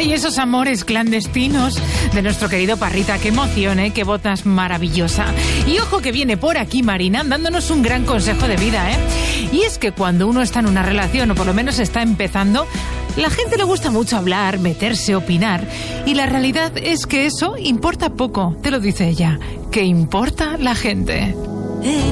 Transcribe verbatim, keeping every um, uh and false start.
Ay, esos amores clandestinos de nuestro querido Parrita. Qué emoción, ¿eh? Qué botas maravillosa. Y ojo que viene por aquí Marina dándonos un gran consejo de vida, ¿eh? Y es que cuando uno está en una relación, o por lo menos está empezando, la gente le gusta mucho hablar, meterse, opinar. Y la realidad es que eso importa poco, te lo dice ella. Que importa la gente.